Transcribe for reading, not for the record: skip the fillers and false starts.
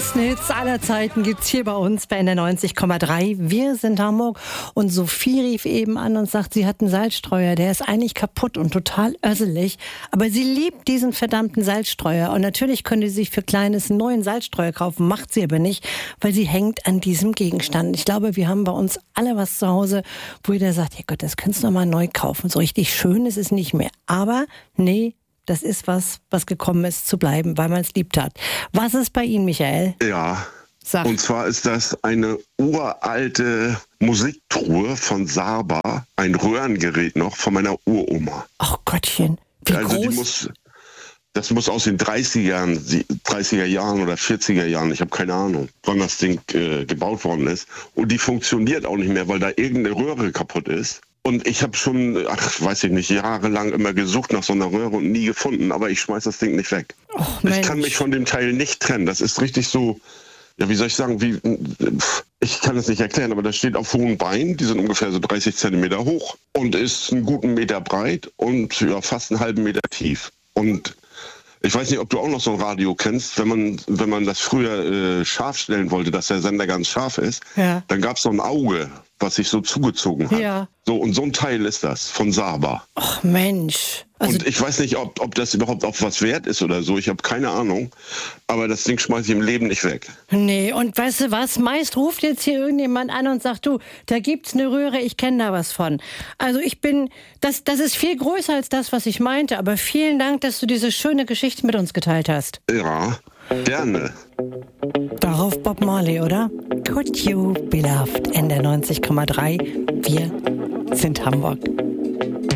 größten Hits aller Zeiten gibt's hier bei uns bei NDR 90,3. Wir sind Hamburg und Sophie rief eben an und sagt, sie hat einen Salzstreuer, der ist eigentlich kaputt und total össelig, aber sie liebt diesen verdammten Salzstreuer und natürlich könnte sie sich für Kleines einen neuen Salzstreuer kaufen, macht sie aber nicht, weil sie hängt an diesem Gegenstand. Ich glaube, wir haben bei uns alle was zu Hause, wo jeder sagt, ja Gott, das könntest du noch mal neu kaufen. So richtig schön ist es nicht mehr. Aber nee, das ist was gekommen ist, zu bleiben, weil man es liebt hat. Was ist bei Ihnen, Michael? Ja, Sag. Und zwar ist das eine uralte Musiktruhe von Saba, ein Röhrengerät noch von meiner Uroma. Ach Gottchen, wie groß? Das muss aus den 30er Jahren oder 40er Jahren, ich habe keine Ahnung, wann das Ding gebaut worden ist. Und die funktioniert auch nicht mehr, weil da irgendeine Röhre kaputt ist. Und ich habe schon, weiß ich nicht, jahrelang immer gesucht nach so einer Röhre und nie gefunden, aber ich schmeiß das Ding nicht weg. Ich kann mich von dem Teil nicht trennen. Das ist richtig so, ja, wie soll ich sagen, ich kann es nicht erklären, aber das steht auf hohen Beinen, die sind ungefähr so 30 Zentimeter hoch und ist einen guten Meter breit und ja, fast einen halben Meter tief. Und ich weiß nicht, ob du auch noch so ein Radio kennst, wenn man das früher scharf stellen wollte, dass der Sender ganz scharf ist, ja, dann gab es so ein Auge, was sich so zugezogen hat. Ja. So, und so ein Teil ist das, von Saba. Ach Mensch. Also und ich weiß nicht, ob das überhaupt auf was wert ist oder so, ich habe keine Ahnung, aber das Ding schmeiße ich im Leben nicht weg. Nee, und weißt du was, meist ruft jetzt hier irgendjemand an und sagt, du, da gibt's eine Röhre, ich kenne da was von. Also das ist viel größer als das, was ich meinte, aber vielen Dank, dass du diese schöne Geschichte mit uns geteilt hast. Ja, gerne. Darauf Bob Marley, oder? Could you be loved? NDR 90,3. Wir sind Hamburg.